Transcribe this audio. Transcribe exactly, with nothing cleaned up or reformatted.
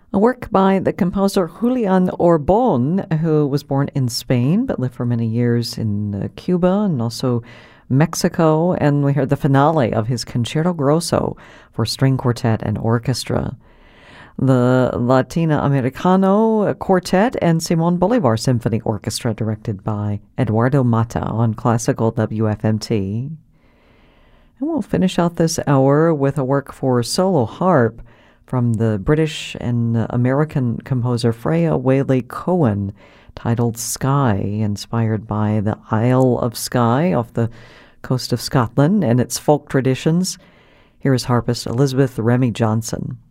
A work by the composer Julian Orbon, who was born in Spain but lived for many years in uh, Cuba and also Mexico. And we heard the finale of his Concerto Grosso for string quartet and orchestra. The Latina Americano Quartet and Simon Bolivar Symphony Orchestra, directed by Eduardo Mata on Classical W F M T. And we'll finish out this hour with a work for solo harp from the British and American composer Freya Whaley Cohen, titled Skye, inspired by the Isle of Skye off the coast of Scotland and its folk traditions. Here is harpist Elizabeth Remy Johnson.